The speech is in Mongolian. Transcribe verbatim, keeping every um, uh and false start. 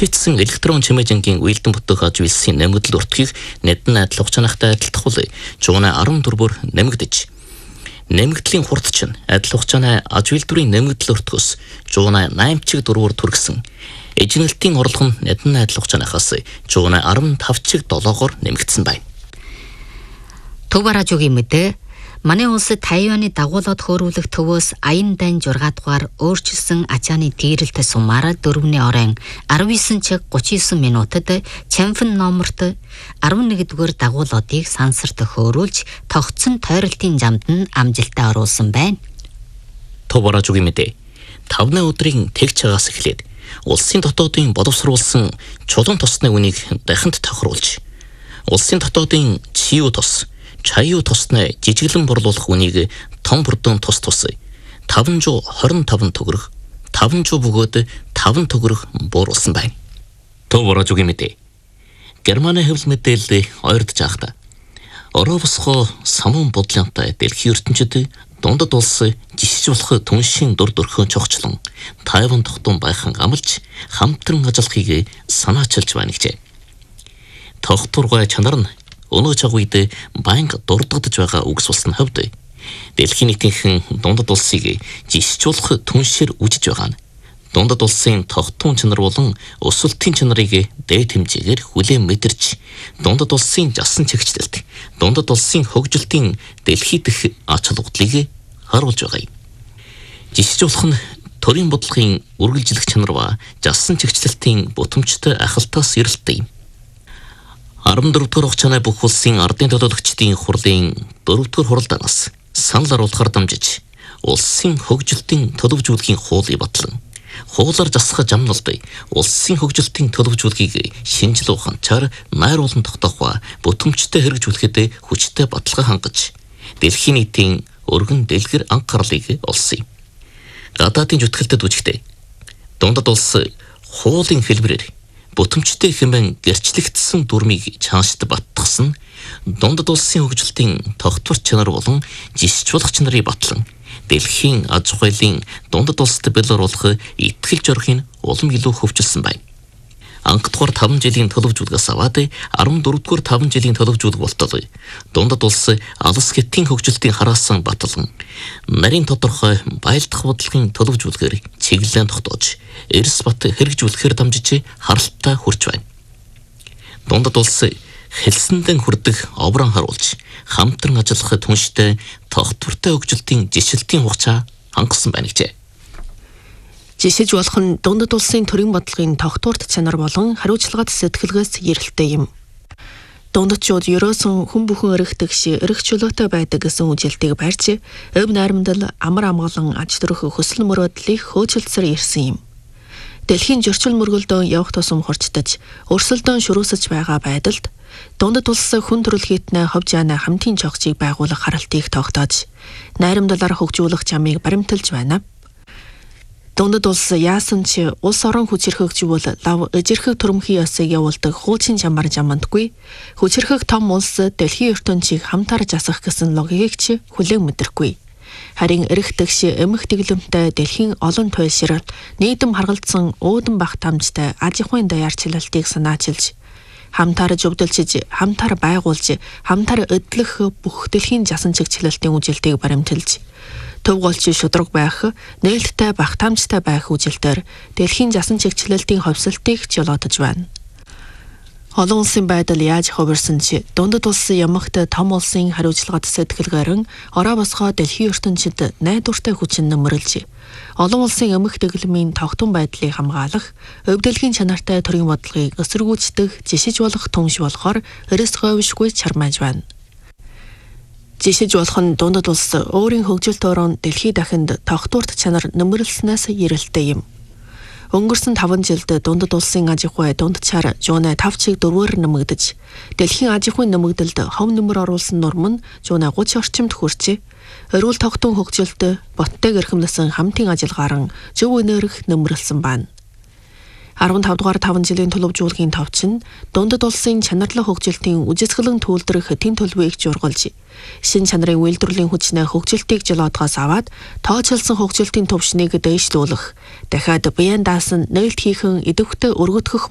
шийдсэн электрон чимээжингийн уйлдан бүтэх аж үйлсийн нэмэгдэл өртгийг нэдэн адил хугацаатай адилтгуулъя. Жуунаа арван дөрвөөр нэмэгдэж. Нэмэгдлийн хурд чинь адил хугацааны аж үйлдвэрийн нэмэгдэл өртгөөс жуунаа найман чиг дөрвөөр түргсэн. Эжнэлтийн орлого нь нэдэн адил хугацаанаас жуунаа арван таван чиг долоогоор нэмэгдсэн байна. Төв радиогийн мэдээ манай улсад Тайваны дагуулад хөөрүүлэх төвөөс аян дайн жургаа дугаар өөрчилсөн ачааны тээрэлтэй сумаар дөрөвний оройн арван девять чиг гучин девять минутад Чанфэн номерт арван нэгдүгээр дагуулуудыг сансарт хөөрүүлж тогтсон тойролтын замд нь амжилтаа оруулсан байна. Төв радиогийн мэдээ тавны өдрийн тэг цагаас эхлээд улсын дотоодын боловсруулсан чулуун тосны үнийг дахинд тохируулж улсын дотоодын чиүү тос чаяу тосны жижиглэн борлуулах үнийг том бүрдэн тус тус таван зуун двадцать пять төгрөг таван зуун бөгөөд таван төгрөг бууруулсан байна. Төв радиогийн мэдээ Германы хэвлэл мэдээлэл ойрдож байхдаа ороо босгоо самуун бодлонтой дэлхийн ертөнцид дундад улс жишж болох түншийн дур дөрхөн чогчлон Тайван тогтун байхан амлж хамтран ажиллахыг санаачилж байна гэжээ. Тогтургай чанар нь өнөө цаг үед банк дурддагдж байгаа үгс болсон хувьд дэлхийн нийтийнхэн дундад улсыг жишжуулах түншээр үжиж байгаа нь дундад улсын тогтун чанар болон өсөлтийн чанарыг дээд хэмжээгээр хүлээн мэдэрч дундад улсын жасан чигчлэлт дундад улсын хөгжилтийн дэлхий дэх ач холбогдлыг харуулж байгаа юм. Жишжуулах нь төрийн бодлогын үргэлжлэх чанар ба жасан чигчлэлтийн бүтэмжтэй ахалтаас эрэлттэй юм. арван дөрөвдүгээр хугацааны бүх улсын ардын төлөөлөгчдийн хурлын дөрөвдүгээр хуралдаанаас санал оруулахар дамжиж улсын хөгжилтийн төлөвжүүлэхийн хуулийг батлан хуулаар засах замналбай улсын хөгжилтийн төлөвжүүлэхийг шинжлэх ухаанчаар найруулан тогтоох ба бүтэмжтэй хэрэгжүүлэхэд хүчтэй баталгаа хангаж дэлхийн нийтийн өргөн дэлгэр анхаарлыг олсон юм. Гадаадын зүтгэлтэд үжигтэй дундад улс хуулийн хэлбэрээр бүтэмжтэй хэмээн гэрчлэгдсэн дүрмийг чаашд баттгсан дундад улсын хөгжилтийн тогтвор чанар болон жишжуулах чанарыг батлан дэлхийн аж ахуйлын дундад улсад бэлоруулах итгэл зорилгыг улам илүү хөгжилсөн байна. Анхдугаар таван жилийн төлөвжүүлгээс аваад арван дөрөвдүгээр таван жилийн төлөвжүүлэг болтол дундад улс алс хэтийн хөгжилтийн хараасан батлан нарийн тодорхой байлдах бодлогын төлөвжүүлгээр чиглэлэн тогтоож эрс бат хэрэгжүүлэхээр дамжиж харалтаа хүрч байна. Дундад улс хэлсэндэн хүрдэг оврон харуулж хамтран ажиллах түнштэй тогтвортой хөгжилтийн жишэлтийн хугацаа хангасан байна гэжээ. Жишиж болох нь дундад улсын төрийн бодлогын тогтворт чанар болон хариуцлагат сэтгэлгээс эрэлттэй юм. Дундадчууд ерөөсөн хүн бүхэн өргөдөгш эрх чөлөөтэй байдаг гэсэн үжилтийг барьж, өв найрамдал амар амгалан аж төрөх хөсөл мөрөөдлийг хөөцөлдсөр ирсэн юм. Дэлхийн зөрчил мөргөлдөө явах тусам хурцдаж, өрсөлдөөн шөрөөсөж байгаа байдалд дундад улс хүн төрөлхитнээ ховж яана хамтын чогцыг байгуулах харалтыг тогтоож, найрамдалаар хөгжүүлэх замыг баримталж байна. Дундад улс яасан ч улс орон хүчирхэгжүүл лав эжирхэг төрөмхий ёсыг явуулдаг хуучин чамбар жамандгүй хүчирхэг том улс дэлхийн ертөнцийг хамтаар засах гэсэн логикийг ч хүлээн мэдэрхгүй. Харин эрх тэгш эмх дэглэмтэй дэлхийн олон туйлшрал нийтэм харгалзсан уудан бах тамжтай аж ахуйн даяарчлалтыг санаачилж хамтаар зөвдөлчиж хамтаар байгуулж хамтаар өдлөх бүх дэлхийн жасан чигчлэлтийн үжилтийг баримталж төв голч шудраг байх, нээлттэй багтаамжтай байх үжилтээр дэлхийн жасан чигчлэлтийн ховсолтыг жолоодож байна. Олон улсын байдал яаж хувирсан ч дундад улсын ямагт том улсын хариуцлагат сэтгэлгээрэн ороо босгоо дэлхийн ертөнцид найдвартай хүчин нөмөрлж, олон улсын эмх дэглэмийн тогтун байдлыг хамгаалах, өвдөлгийн чанартай төрийн бодлогыг эсэргүүцдэг жишиж болох түнш болохоор эрс говьшгүй чармааж байна. Жишиж болох нь дундад улс өөрийн хөгжилт орон дэлхий дахинд тогтворт чанар нөмөрлснээс эрэлттэй юм. Өнгөрсөн таван жилд дундад улсын аж ахуй дундчаар жуунаа таван чиг дөрвөөр нэмэгдэж, дэлхийн аж ахуйн нэмэгдэлд хов нөмөр оруулсан нурам нь жуунаа гучин орчимд хүрчээ. Эрүүл тогтун хөгжилт боттой гэрхэмлсэн хамтын ажиллагаар зөв өнөөрөх нөмөрлсөн байна. арван тав дугаар таван жилийн төлөвжүүлгийн товчин дундад улсын чанарлах хөгжилтийн үжисгэлэн төлөвлөрөх тэн төлөвийг жургалж, шин чанарын үйлдвэрлэлийн хүчнээ хөгжилтийг жолоодгоос аваад тооцоолсон хөгжилтийн төвшнийг дээшлүүлэх, дахиад биеийн даасан нээлт хийхэн идэвхтэй өргөдгөх